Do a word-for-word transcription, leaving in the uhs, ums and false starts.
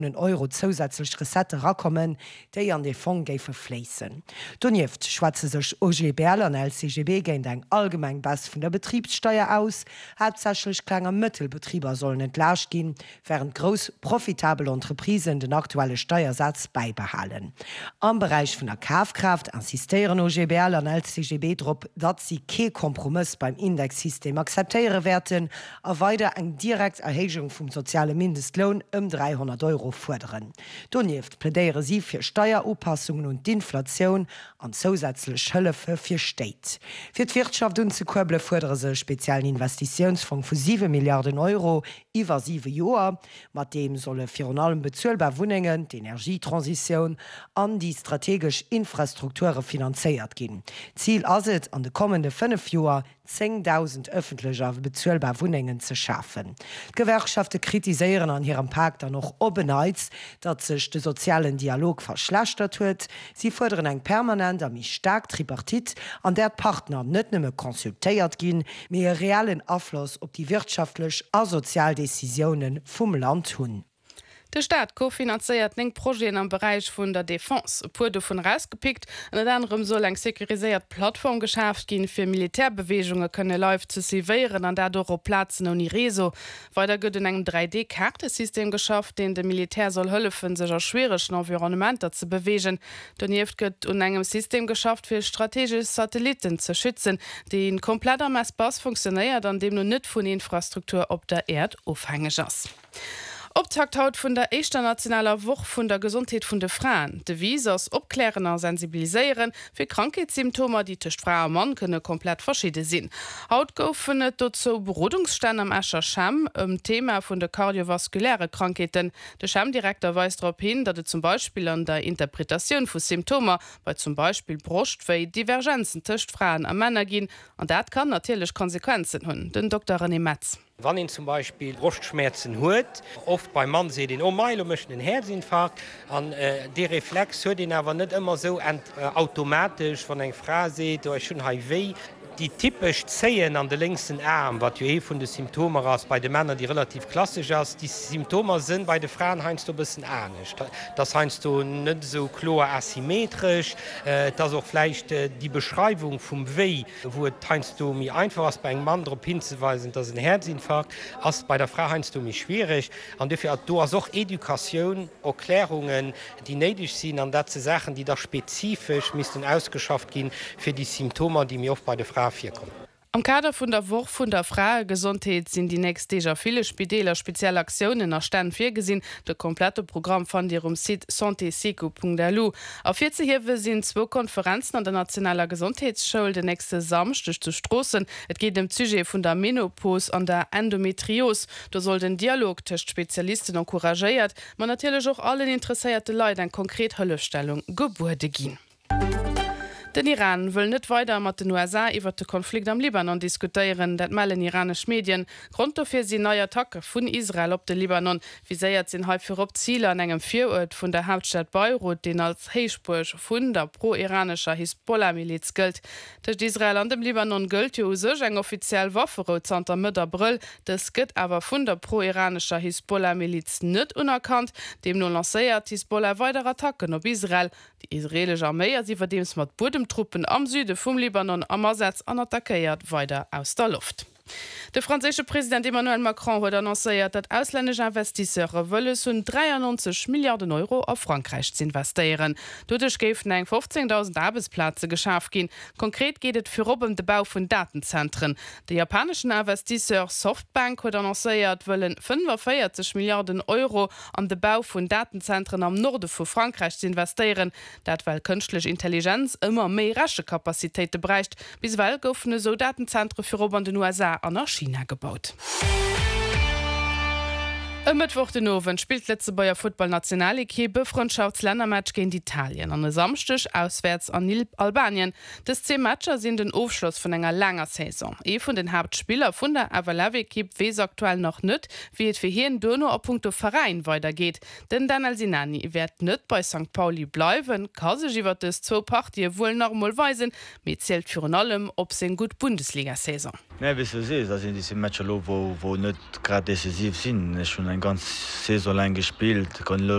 Euro zusätzlich Resette rakommen, déi an de Fonds géife fleessen. Donjeft schwatze sech O G B L an L C G B géint eng allgemeng Bas vun der Betriebssteuer aus, hauptsächlich klenger Mëttelbetrieber sollen entlarsch gin, während gross profitable Entreprisen den aktuelle Steuersatz beibehalen. Am Bereich vun der Kaufkraft insistieren O G B L an L C G B drop, dat sie ke Kompromiss beim Indexsystem akzeptiere werden, a weiter eng direkt Erhegung vum soziale Mindestlohn um dreihundert Euro fordern. Donjeft plädeiere sie fir Steueropassungen und Inflation an zusätzlich Hëllefe fir Steit. Fir d' Wirtschaft unzekurbeln fordere se speziellen Investitionsfonds vu sieben Milliarden Euro iwwer sieben Joer, mat dem solle fir an allem bezuelbar Wuningen, d' Energietransition an die strategisch Infrastrukture finanzéiert gin. Ziel aset an de kommende fünf Joer zehntausend öffentlicher bezuelbar Wuningen zu schaffen. Gewerkschaften kritiseieren an ihrem Pakt dann noch obenheits, dat sich de sozialen Dialog verschlechtert huet. Sie fordern eng permanent am mich stark Tripartit, an der Partner net nimme konsultéiert gin, mir realen Affluss op die wirtschaftlich a Sozialdecisionen vum Land hunn. Der Staat kofinanziert neng Projekte am Bereich vun der Defense. Pu davon rausgepickt, an anderem soll eng sekurisiert Plattform geschafft gin fir Militärbewegungen könne läuft zu sivieren an dadurch op Platzen und Reso. Weiter gëtt en eng drei D-Kartesystem geschafft, den de Militär soll hëllefen sech a schwerischen Environnementer zu bewegen. Donjeft gëtt un engem System geschafft fir strategische Satelliten zu schützen, die in kompletter Messpass funktioniert, an dem nur net vun Infrastruktur op der Erd aufhängig ass. Optakt haut vun der Eischter nationaler Woch vun der Gesundheit vun de Frauen. De Visas opklären an sensibiliseieren fir Krankheitssymptome, die tech Frau und Mann könne komplett verschieden sinn. Haut goufen net dazu Berodungsstand am Ascher Scham um Thema vun de kardiovaskuläre Krankheiten. Der Schamdirektor weist darauf hin, dat et zum Beispiel an der Interpretation vu Symptome bei zum Beispiel Brustwei Divergenzen tcht Frauen a Männer gin, an dat kann natürlich Konsequenzen hunn. Den Doktor René Metz. Wann ihn zum Beispiel Brustschmerzen huet, oft beim Mann se den Omeil mcht den Herzinfarkt, an äh, de Reflex huet den awer net immer so ent, äh, automatisch van eng Fra se schon H I V. Die typisch Zehen an de linksten Arm, wat jo vun de Symptome ass bei de Männer, die relativ klassisch ass, die Symptome sind bei de Frauen heinst du bisssen ernst. Das heinst du net so klar asymmetrisch, äh, das auch vielleicht äh, die Beschreibung vum Weh, wo heinst du mir einfach as bei eng Mann op hinzuweisen, dass ein Herzinfarkt ass bei der Frau heinst du mich schwierig. An dafür hat du auch Education, Erklärungen, die nedig sind an dat ze Sachen, die da spezifisch müssten ausgeschafft gehen für die Symptome, die mir oft bei der Frau kommen. Am Kader vun der Woch vun der Frage Gesundheit sind die nächst deja viele Spideler spezielle Aktionen erstand fir gesinn. De komplette Programm von dir um Site santé seco punkt l u. Auf vierzig Hiwe sind zwei Konferenzen an der nationaler Gesundheitsschule de nächste Samstag zu Strossen. Et geht dem Sujet vun der Menopause an der Endometriose. Da soll den Dialog tcht Spezialisten encouragiert, man natürlich auch allen interessierte Leute en konkret Hëllestellung Geburte gin. Den Iran will net weiter mat den U S A iwwer den Konflikt am Libanon diskutieren, dat malen iranisch Medien. Grund dafür sie neue Attacke vun Israel op den Libanon, wie seiert sinn halb fir op Ziele an engem Vierort vun der Hauptstadt Beirut, den als Heichspurch vun der pro-iranischer Hisbollah-Miliz gilt. Durch Israel an dem Libanon gilt jo sech eng offiziell Wafferozanter Mëtter Brill, des gëtt awer vun der pro-iranischer Hisbollah-Miliz net unerkannt, dem no lacéiert Hisbollah weiter Attacken op Israel. Die israelische Armee sie verdems mat Boden Truppen am Süde vom Libanon ammersetzt an attackiert weiter aus der Luft. Der französische Präsident Emmanuel Macron hat annonciert, dass ausländische Investisseure wollen so dreiundneunzig Milliarden Euro auf Frankreich zu investieren. Dadurch geben fünfzehntausend Arbeitsplätze geschaffen gehen. Konkret geht es für um den Bau von Datenzentren. Der japanische Investisseur Softbank hat annonciert, wollen fünfundvierzig Milliarden Euro an den Bau von Datenzentren am Norden von Frankreich zu investieren. Das weil künstliche Intelligenz immer mehr rasche Kapazitäten bräuchte. Bisweilen goufen so Datenzentren für oben den U S A an China gebaut. Am Mittwoch den Owen spielt letzte Bayer Football-Nationalequipe Freundschaftsländermatch gegen Italien. An Samstag auswärts an Albanien. Das zehn Matcher sind den Aufschluss von einer langer Saison. E von den Hauptspielern von der Avalavi-Equipe weiß aktuell noch nicht, wie es für hier in Dono auf Punkto Verein weitergeht. Denn Daniel Sinani wird nicht bei Sankt Pauli bleiben. Kasich wird das zwei Partien wohl normal weisen. Mit zählt für allem, ob sie eine gute Bundesliga-Saison. Ja, wie du siehst, das sind diese Matcher, wo, wo nicht gerade decisiv sind. Schon ein ganz Saison lang gespielt, kann